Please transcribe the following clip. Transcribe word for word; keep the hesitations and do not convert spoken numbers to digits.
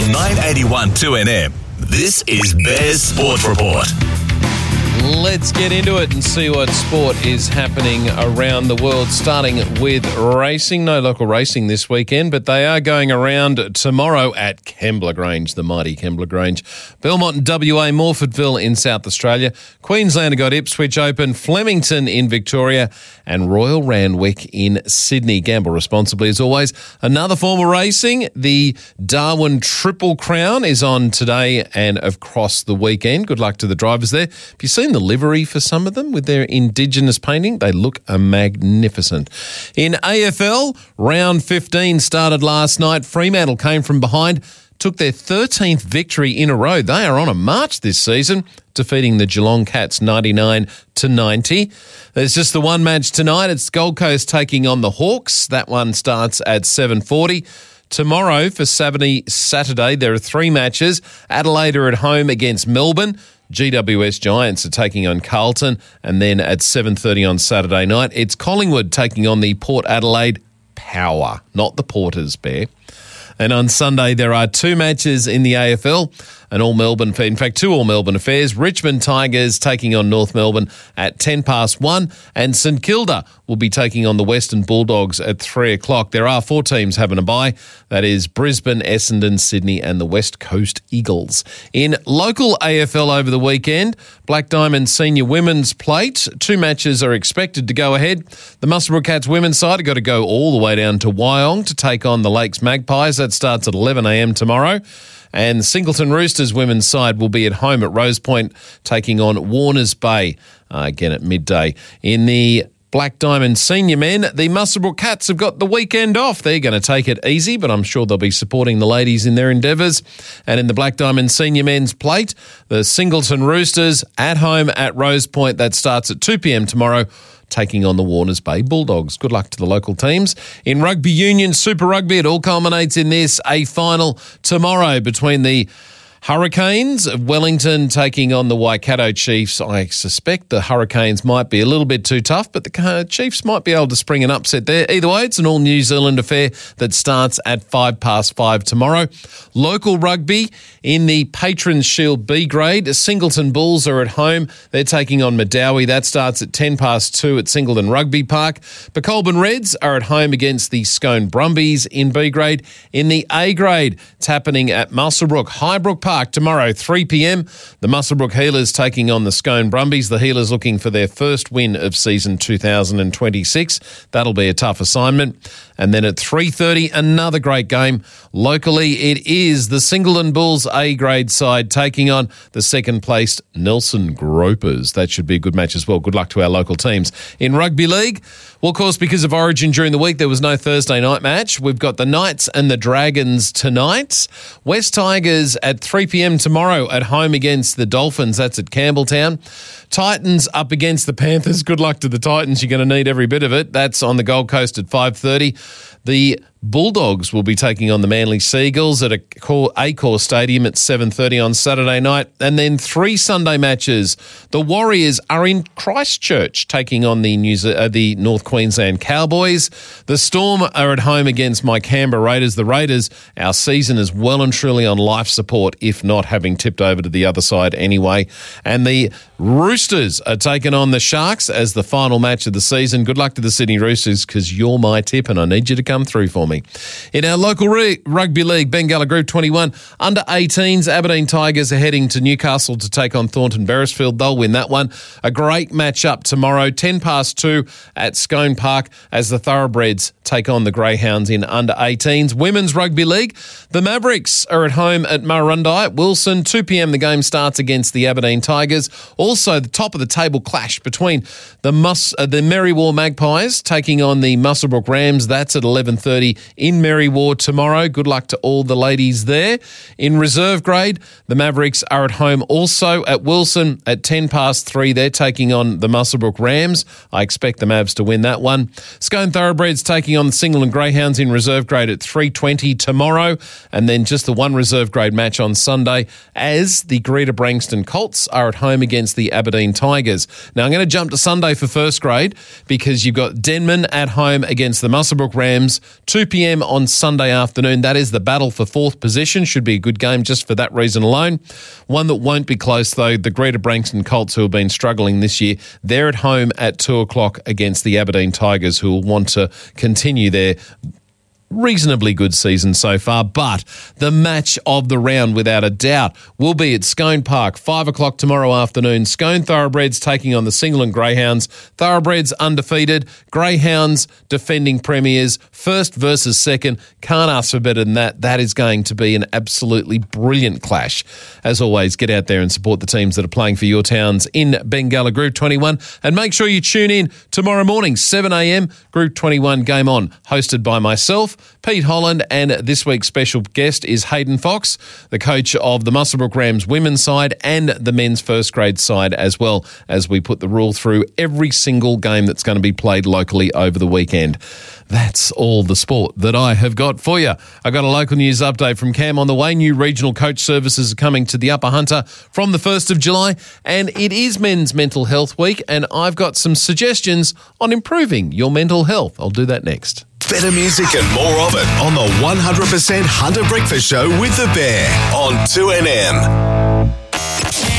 nine eighty-one two N M. This is Bears Sport Report. Let's get into it and see what sport is happening around the world, starting with racing. No local racing this weekend, but they are going around tomorrow at Kembla Grange, the mighty Kembla Grange. Belmont in W A, Morfordville in South Australia. Queensland have got Ipswich Open, Flemington in Victoria, and Royal Randwick in Sydney. Gamble responsibly as always. Another form of racing, the Darwin Triple Crown is on today and across the weekend. Good luck to the drivers there. Have you seen the livery for some of them with their Indigenous painting? They look magnificent. In A F L, round fifteen started last night. Fremantle came from behind, took their thirteenth victory in a row. They are on a march this season, defeating the Geelong Cats ninety-nine to ninety. There's just the one match tonight. It's Gold Coast taking on the Hawks. That one starts at seven forty. Tomorrow for Saturday, there are three matches. Adelaide are at home against Melbourne. G W S Giants are taking on Carlton. And then at seven thirty on Saturday night, it's Collingwood taking on the Port Adelaide Power, not the Porters, Bear. And on Sunday, there are two matches in the A F L, an all-Melbourne, in fact, two all-Melbourne affairs. Richmond Tigers taking on North Melbourne at ten past one, and St Kilda will be taking on the Western Bulldogs at three o'clock. There are four teams having a bye. That is Brisbane, Essendon, Sydney, and the West Coast Eagles. In local A F L over the weekend, Black Diamond Senior Women's Plate. Two matches are expected to go ahead. The Muswellbrook Cats women's side have got to go all the way down to Wyong to take on the Lakes Magpies. That starts at eleven a.m. tomorrow. And Singleton Roosters women's side will be at home at Rose Point taking on Warners Bay, uh, again at midday. In the Black Diamond Senior Men, the Muswellbrook Cats have got the weekend off. They're going to take it easy, but I'm sure they'll be supporting the ladies in their endeavours. And in the Black Diamond Senior Men's Plate, the Singleton Roosters at home at Rose Point. That starts at two p.m. tomorrow, taking on the Warners Bay Bulldogs. Good luck to the local teams. In Rugby Union, Super Rugby, it all culminates in this, a final tomorrow between the Hurricanes of Wellington taking on the Waikato Chiefs. I suspect the Hurricanes might be a little bit too tough, but the Chiefs might be able to spring an upset there. Either way, it's an all-New Zealand affair that starts at five past five tomorrow. Local rugby in the Patrons Shield B grade. Singleton Bulls are at home. They're taking on Madawi. That starts at ten past two at Singleton Rugby Park. Colburn Reds are at home against the Scone Brumbies in B grade. In the A grade, it's happening at Muswellbrook Highbrook Park. Park tomorrow, three p.m. The Muswellbrook Healers taking on the Scone Brumbies. The Healers looking for their first win of season two thousand twenty-six. That'll be a tough assignment. And then at three thirty, another great game. Locally, it is the Singleton Bulls A-grade side taking on the second-placed Nelson Gropers. That should be a good match as well. Good luck to our local teams. In Rugby League, well, of course, because of Origin during the week, there was no Thursday night match. We've got the Knights and the Dragons tonight. West Tigers at three p.m. tomorrow at home against the Dolphins. That's at Campbelltown. Titans up against the Panthers. Good luck to the Titans. You're going to need every bit of it. That's on the Gold Coast at five thirty. The Bulldogs will be taking on the Manly Seagulls at Accor Stadium at seven thirty on Saturday night. And then three Sunday matches. The Warriors are in Christchurch taking on the New Ze- uh, the North Queensland Cowboys. The Storm are at home against my Canberra Raiders. The Raiders, our season is well and truly on life support, if not having tipped over to the other side anyway. And the Roosters are taking on the Sharks as the final match of the season. Good luck to the Sydney Roosters, because you're my tip and I need you to come through for me. In our local re- rugby league, Bengala Group twenty-one, under eighteens, Aberdeen Tigers are heading to Newcastle to take on Thornton Beresfield. They'll win that one. A great match-up tomorrow, ten past two at Scone Park, as the Thoroughbreds take on the Greyhounds in under eighteens. Women's Rugby League, the Mavericks are at home at Murrurundi at Wilson. two p.m. the game starts against the Aberdeen Tigers. Also, the top of the table clash between the Mus- uh, the Merriwar Magpies taking on the Muswellbrook Rams. That's at eleven thirty in Merriwar tomorrow. Good luck to all the ladies there. In reserve grade, the Mavericks are at home also at Wilson at ten past three. They're taking on the Muswellbrook Rams. I expect the Mavs to win that one. Scone Thoroughbreds taking on the Singleton Greyhounds in reserve grade at three twenty tomorrow. And then just the one reserve grade match on Sunday, as the Greater Branxton Colts are at home against the Aberdeen Tigers. Now, I'm going to jump to Sunday for first grade, because you've got Denman at home against the Muswellbrook Rams, two p.m. on Sunday afternoon. That is the battle for fourth position. Should be a good game just for that reason alone. One that won't be close, though, the Greta Branxton Colts, who have been struggling this year. They're at home at two o'clock against the Aberdeen Tigers, who will want to continue their reasonably good season so far, but the match of the round, without a doubt, will be at Scone Park, five o'clock tomorrow afternoon. Scone Thoroughbreds taking on the Singleton Greyhounds. Thoroughbreds undefeated, Greyhounds defending premiers, first versus second. Can't ask for better than that. That is going to be an absolutely brilliant clash. As always, get out there and support the teams that are playing for your towns in Bengalla Group twenty-one, and make sure you tune in tomorrow morning, seven a.m, Group twenty-one Game On, hosted by myself, Pete Holland, and this week's special guest is Hayden Fox, the coach of the Muswellbrook Rams women's side and the men's first grade side, as well as we put the rule through every single game that's going to be played locally over the weekend. That's all the sport that I have got for you. I got a local news update from Cam on the way. New regional coach services are coming to the Upper Hunter from the first of July, and it is Men's Mental Health Week, and I've got some suggestions on improving your mental health. I'll do that next. Better music and more of it on the one hundred percent Hunter Breakfast Show with The Bear on two N M.